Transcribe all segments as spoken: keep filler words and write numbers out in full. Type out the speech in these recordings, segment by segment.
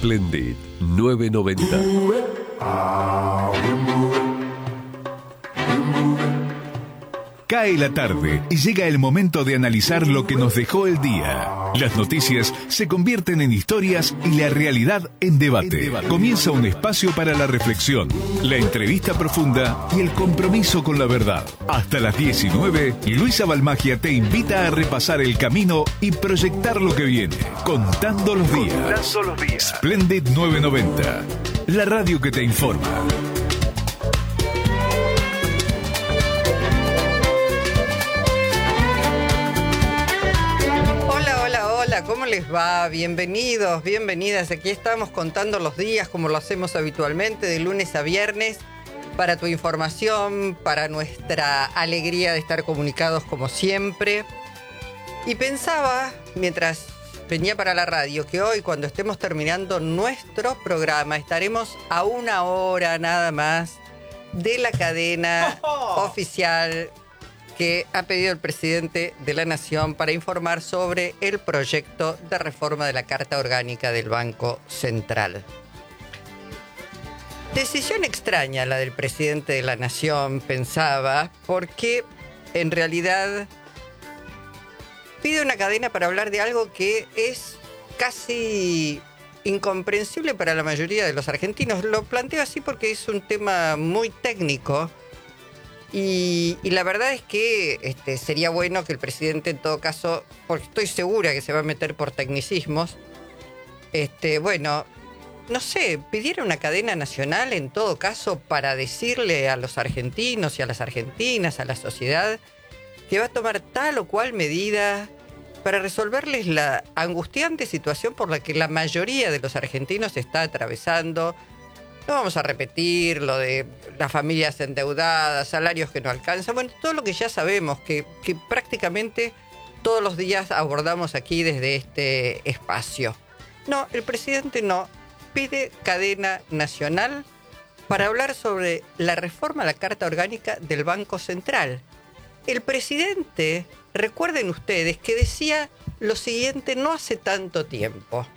Splendid nueve noventa. Cae la tarde y llega el momento de analizar lo que nos dejó el día. Las noticias se convierten en historias y la realidad en debate. Comienza un espacio para la reflexión, la entrevista profunda y el compromiso con la verdad. Hasta las diecinueve, Luisa Balmagia te invita a repasar el camino y proyectar lo que viene. Contando los días. Splendid nueve noventa, la radio que te informa. ¿Cómo les va? Bienvenidos, bienvenidas. Aquí estamos contando los días como lo hacemos habitualmente, de lunes a viernes, para tu información, para nuestra alegría de estar comunicados como siempre. Y pensaba, mientras venía para la radio, que hoy, cuando estemos terminando nuestro programa, estaremos a una hora nada más de la cadena oh. oficial que ha pedido el presidente de la Nación para informar sobre el proyecto de reforma de la Carta Orgánica del Banco Central. Decisión extraña la del presidente de la Nación, pensaba, porque en realidad pide una cadena para hablar de algo que es casi incomprensible para la mayoría de los argentinos. Lo planteo así porque es un tema muy técnico. Y, y la verdad es que este, sería bueno que el presidente, en todo caso, porque estoy segura que se va a meter por tecnicismos, este, bueno, no sé, pidiera una cadena nacional, en todo caso, para decirle a los argentinos y a las argentinas, a la sociedad, que va a tomar tal o cual medida para resolverles la angustiante situación por la que la mayoría de los argentinos está atravesando. No vamos a repetir lo de las familias endeudadas, salarios que no alcanzan, bueno, todo lo que ya sabemos, que, que prácticamente todos los días abordamos aquí desde este espacio. No, el presidente no, pide cadena nacional para hablar sobre la reforma a la Carta Orgánica del Banco Central. El presidente, recuerden ustedes, que decía lo siguiente no hace tanto tiempo.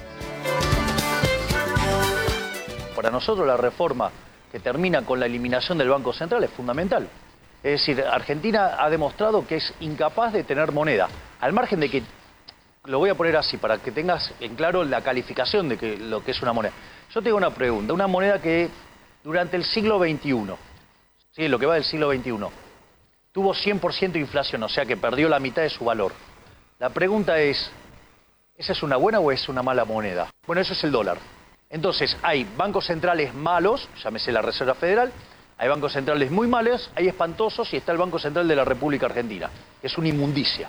Para nosotros la reforma que termina con la eliminación del Banco Central es fundamental. Es decir, Argentina ha demostrado que es incapaz de tener moneda. Al margen de que, lo voy a poner así, para que tengas en claro la calificación de que, lo que es una moneda. Yo tengo una pregunta, una moneda que durante el siglo veintiuno, ¿sí? Lo que va del siglo veintiuno, tuvo cien por ciento de inflación, o sea que perdió la mitad de su valor. La pregunta es, ¿esa es una buena o es una mala moneda? Bueno, eso es el dólar. Entonces, hay bancos centrales malos, llámese la Reserva Federal, hay bancos centrales muy malos, hay espantosos y está el Banco Central de la República Argentina, que es una inmundicia.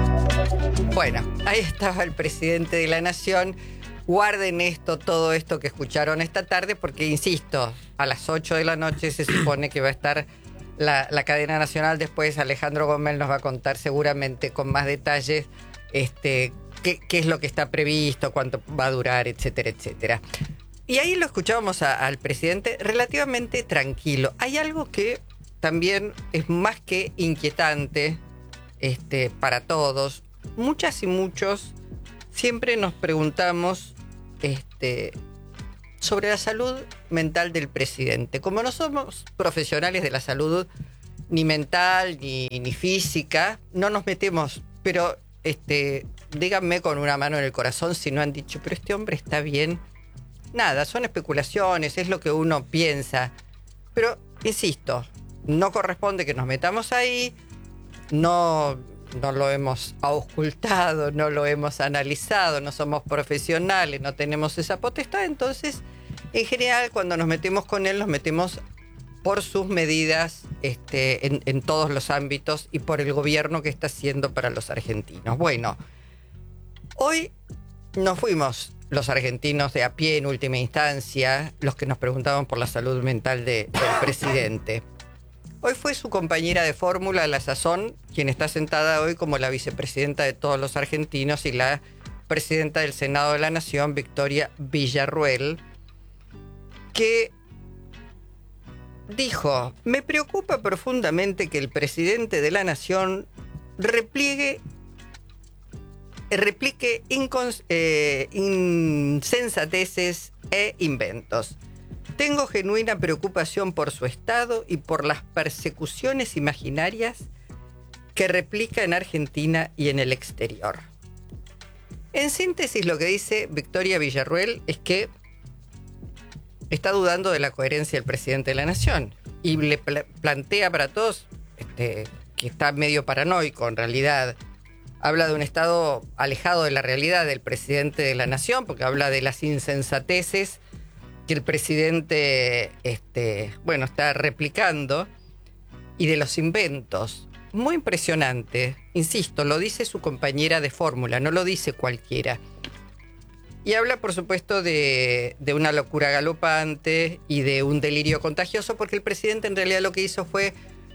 Bueno, ahí estaba el presidente de la Nación. Guarden esto, todo esto que escucharon esta tarde, porque, insisto, a las ocho de la noche se supone que va a estar la, la cadena nacional. Después Alejandro Gómez nos va a contar seguramente con más detalles este Qué, qué es lo que está previsto, cuánto va a durar, etcétera, etcétera. Y ahí lo escuchábamos a, al presidente relativamente tranquilo. Hay algo que también es más que inquietante este, para todos. Muchas y muchos siempre nos preguntamos este, sobre la salud mental del presidente. Como no somos profesionales de la salud, ni mental, ni, ni física, no nos metemos, pero este... díganme con una mano en el corazón si no han dicho, pero este hombre está bien. Nada, son especulaciones, es lo que uno piensa. Pero, insisto, no corresponde que nos metamos ahí, no, no lo hemos auscultado, no lo hemos analizado, no somos profesionales, no tenemos esa potestad. Entonces, en general, cuando nos metemos con él, nos metemos por sus medidas este, en, en todos los ámbitos y por el gobierno que está haciendo para los argentinos. Bueno, hoy nos fuimos los argentinos de a pie en última instancia, los que nos preguntaban por la salud mental de, del presidente. Hoy fue su compañera de fórmula, La Sazón, quien está sentada hoy como la vicepresidenta de todos los argentinos, y la presidenta del Senado de la Nación, Victoria Villarruel, que dijo: me preocupa profundamente que el presidente de la Nación repliegue replique incons- eh, insensateces e inventos. Tengo genuina preocupación por su estado y por las persecuciones imaginarias que replica en Argentina y en el exterior. En síntesis, lo que dice Victoria Villarruel es que está dudando de la coherencia del presidente de la Nación y le pl- plantea para todos este, que está medio paranoico en realidad. Habla de un estado alejado de la realidad del presidente de la Nación, porque habla de las insensateces que el presidente este, bueno, está replicando y de los inventos. Muy impresionante, insisto, lo dice su compañera de fórmula, no lo dice cualquiera. Y habla, por supuesto, de, de una locura galopante y de un delirio contagioso, porque el presidente en realidad lo que hizo fue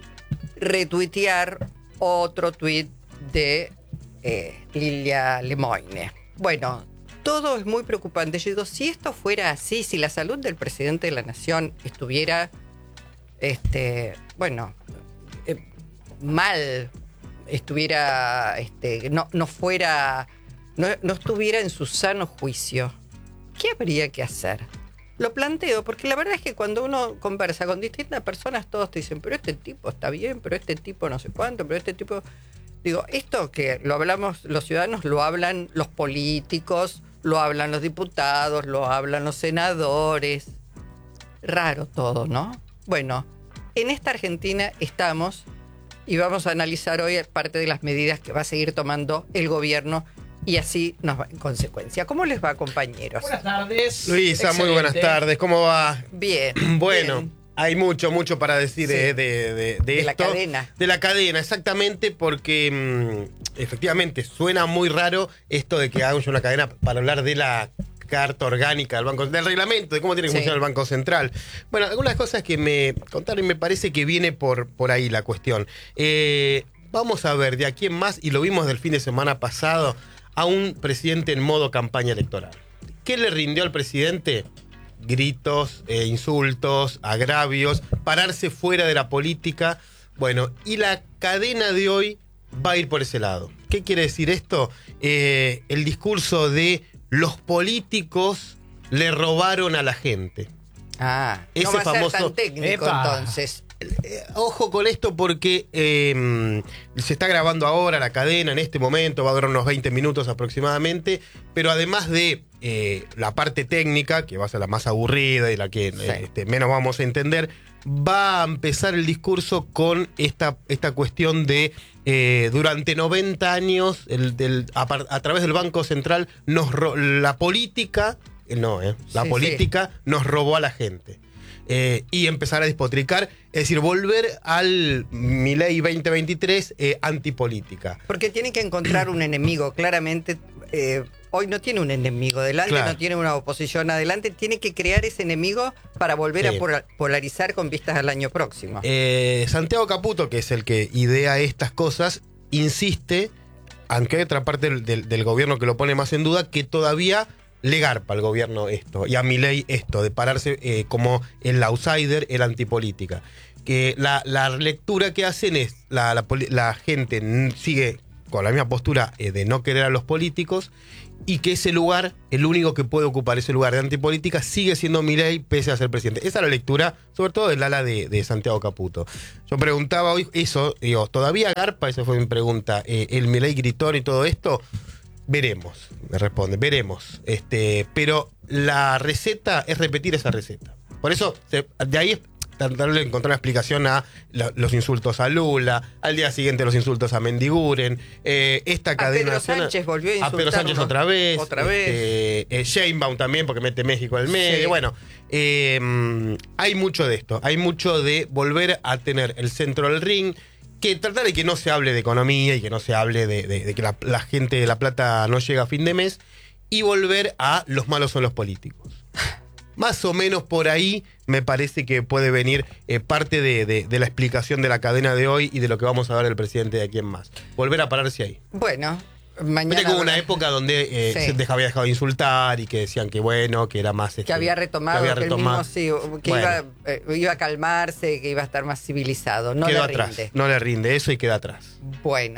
retuitear otro tuit de eh, Lilia Lemoyne. Bueno, todo es muy preocupante. Yo digo, si esto fuera así, si la salud del presidente de la Nación estuviera, este, bueno, eh, mal, estuviera, este, no, no fuera... No, no estuviera en su sano juicio, ¿qué habría que hacer? Lo planteo porque la verdad es que cuando uno conversa con distintas personas, todos te dicen, pero este tipo está bien, pero este tipo no sé cuánto, pero este tipo... Digo, esto que lo hablamos los ciudadanos, lo hablan los políticos, lo hablan los diputados, lo hablan los senadores. Raro todo, ¿no? Bueno, en esta Argentina estamos y vamos a analizar hoy parte de las medidas que va a seguir tomando el gobierno. Y así nos va en consecuencia. ¿Cómo les va, compañeros? Buenas tardes. Luisa, Excelente. muy buenas tardes. ¿Cómo va? Bien. Bueno, bien. hay mucho, mucho para decir Sí. de, de, de, de De la esto. cadena. De la cadena, exactamente, porque mmm, efectivamente suena muy raro esto de que hagamos una cadena para hablar de la carta orgánica del Banco, del reglamento, de cómo tiene que Sí. funcionar el Banco Central. Bueno, algunas cosas que me contaron y me parece que viene por, por ahí la cuestión. Eh, vamos a ver de aquí en más, y lo vimos del fin de semana pasado, a un presidente en modo campaña electoral. ¿Qué le rindió al presidente? Gritos, eh, insultos, agravios, pararse fuera de la política. Bueno, y la cadena de hoy va a ir por ese lado. ¿Qué quiere decir esto? Eh, el discurso de los políticos le robaron a la gente. Ah, Ese no va a famoso- ser tan técnico, Epa. entonces. Eh, ojo con esto porque eh, se está grabando ahora la cadena en este momento, va a durar unos veinte minutos aproximadamente, pero además de eh, la parte técnica, que va a ser la más aburrida y la que Sí. eh, este, menos vamos a entender, va a empezar el discurso con esta, esta cuestión de eh, durante noventa años, el, del, a, par- a través del Banco Central, nos ro- la política, eh, no, eh, la Sí, política nos robó a la gente. Eh, y empezar a despotricar, es decir, volver al Milei veinte veintitrés eh, antipolítica. Porque tiene que encontrar un enemigo, claramente. Eh, hoy no tiene un enemigo delante, Claro. no tiene una oposición adelante, tiene que crear ese enemigo para volver Sí. a pola- polarizar con vistas al año próximo. Eh, Santiago Caputo, que es el que idea estas cosas, insiste, aunque hay otra parte del, del- del gobierno que lo pone más en duda, que todavía le garpa al gobierno esto, y a Milei esto, de pararse eh, como el outsider, el antipolítica. Que la, la lectura que hacen es, la, la, poli- la gente n- sigue con la misma postura eh, de no querer a los políticos, y que ese lugar, el único que puede ocupar ese lugar de antipolítica, sigue siendo Milei pese a ser presidente. Esa es la lectura, sobre todo del ala de, de Santiago Caputo. Yo preguntaba hoy eso, digo, ¿todavía garpa? Esa fue mi pregunta. Eh, ¿El Milei gritón y todo esto? Veremos, me responde, veremos. Este, pero la receta es repetir esa receta. Por eso, se- de ahí es tratar de encontrar una explicación a la- los insultos a Lula, al día siguiente los insultos a Mendiguren, eh, esta A cadena... Pedro nacional- Sánchez volvió a A Pedro insultarlo. Sánchez otra vez. Otra vez. este, eh, Sheinbaum también, porque mete México en el medio. Sí. Bueno, eh, hay mucho de esto. Hay mucho de volver a tener el centro del ring, que tratar de que no se hable de economía y que no se hable de, de- de que la, la gente de La Plata no llega a fin de mes, y volver a los malos son los políticos. Más o menos por ahí me parece que puede venir eh, parte de, de- de la explicación de la cadena de hoy y de lo que vamos a ver del presidente de aquí en más. Volver a pararse ahí. Bueno, Viste mañana. que hubo una época donde eh, Sí. se dejaba, había dejado de insultar y que decían que bueno, que era más... Que este, había retomado, que que, había él retomado. mismo sí, que Bueno. iba, eh, iba a calmarse, que iba a estar más civilizado. No quedó le atrás, rinde. no le rinde eso y queda atrás. Bueno.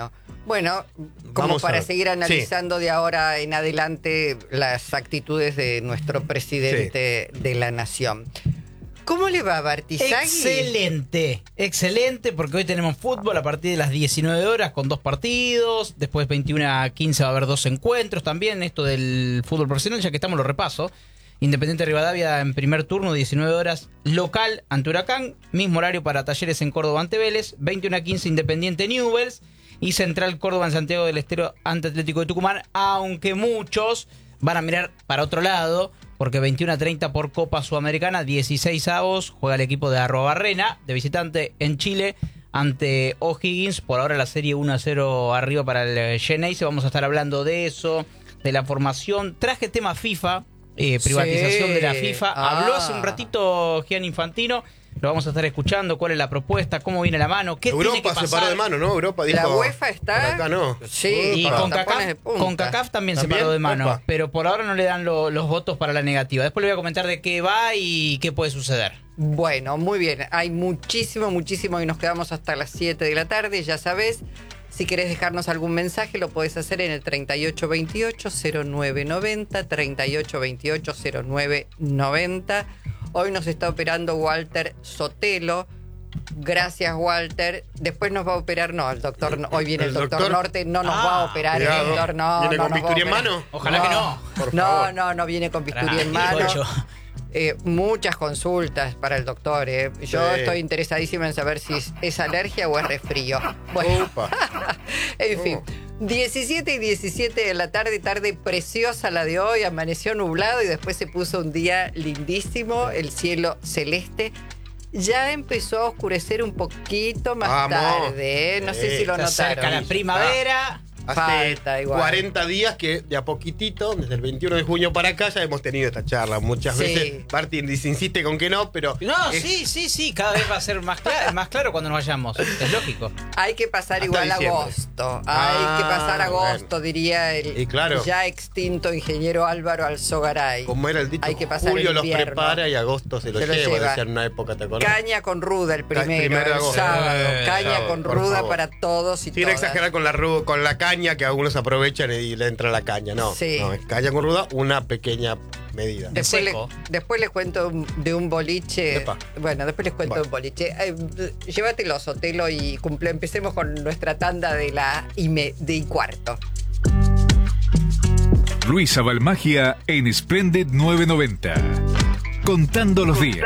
Bueno, como Vamos a para ver. seguir analizando de ahora en adelante las actitudes de nuestro presidente de la nación. ¿Cómo le va, Bartizagui? Excelente, excelente, porque hoy tenemos fútbol a partir de las diecinueve horas con dos partidos, después veintiuna a quince va a haber dos encuentros también, esto del fútbol profesional, ya que estamos lo repaso. Independiente Rivadavia en primer turno, diecinueve horas, local ante Huracán, mismo horario para Talleres en Córdoba ante Vélez, veintiuna a quince Independiente Newell's y Central Córdoba en Santiago del Estero ante Atlético de Tucumán, aunque muchos van a mirar para otro lado, porque veintiuna a treinta por Copa Sudamericana, dieciséis avos, juega el equipo de Arrobarrena, de visitante en Chile, ante O'Higgins. Por ahora la serie uno a cero arriba para el Geneise. Vamos a estar hablando de eso, de la formación. Traje tema FIFA, eh, privatización Sí. de la FIFA. Ah. Habló hace un ratito Gianni Infantino. Lo vamos a estar escuchando, cuál es la propuesta, cómo viene la mano, qué tiene que Europa pasar. se paró de mano, ¿no? Europa dijo. La UEFA está... por acá no. Sí, Y con con tapones CACAF, de punta. con CACAF también, se ¿También? paró de mano, Opa. pero por ahora no le dan lo- los votos para la negativa. Después le voy a comentar de qué va y qué puede suceder. Bueno, muy bien. Hay muchísimo, muchísimo y nos quedamos hasta las siete de la tarde, ya sabes. Si querés dejarnos algún mensaje, lo podés hacer en el treinta y ocho veintiocho cero nueve noventa, treinta y ocho veintiocho cero nueve noventa. Hoy nos está operando Walter Sotelo. Gracias, Walter. Después nos va a operar, no, el doctor, no, hoy viene el, El doctor, doctor- Norte, no nos Ah, va a operar el cuidado. doctor, no. ¿Viene no con nos va a bisturí en operar. mano? Ojalá que no. Por No, favor. no, no viene con bisturí en Tranquilo, mano. Ocho. Eh, muchas consultas para el doctor. eh. Yo Sí. estoy interesadísima en saber si es, es alergia o es resfrío. Bueno, Upa. en fin. Oh. diecisiete y diecisiete de la tarde, tarde preciosa la de hoy. Amaneció nublado y después se puso un día lindísimo, el cielo celeste. Ya empezó a oscurecer un poquito más Vamos. tarde. eh. No sé Sí, si lo Se acerca notaron. la primavera. Hace Falta igual. cuarenta días que de a poquitito, desde el veintiuno de junio para acá, ya hemos tenido esta charla muchas Sí. veces. Martín dice- insiste con que no, pero. No, es- sí, sí, sí, cada vez va a ser más, cla- más claro cuando nos vayamos. Es lógico. Hay que pasar Hasta igual diciembre. agosto. Ah, Hay que pasar agosto, bueno. diría el Y claro. ya extinto ingeniero Álvaro Alzogaray. Como era el dicho, Hay que pasar julio el los invierno. prepara y agosto se los Se lo lleva, lleva. decía en una época, ¿te acordás? Caña con ruda el primero, primero de el agosto. sábado. Eh, Caña sábado, con por ruda favor. para todos y Sin todas. exagerar con la, ru- con la caña, que algunos aprovechan y le entra la caña. No, Sí. no, es caña con ruda, una pequeña medida. Después, le, seco. después les cuento un- de un boliche. Epa. Bueno, después les cuento Bueno. de un boliche. Eh, llévatelo, Sotelo, y cumple. Empecemos con nuestra tanda de la y, me- de y cuarto. Luisa Balmagia en Splendid nueve noventa. Contando los días.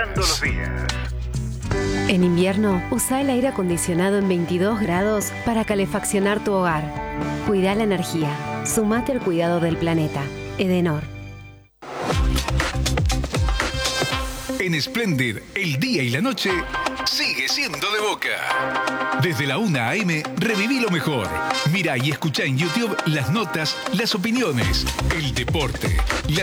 En invierno, usa el aire acondicionado en veintidós grados para calefaccionar tu hogar. Cuida la energía. Sumate al cuidado del planeta. Edenor. En Splendid, el día y la noche sigue siendo de Boca. Desde la una a eme, reviví lo mejor. Mira y escucha en YouTube las notas, las opiniones, el deporte, la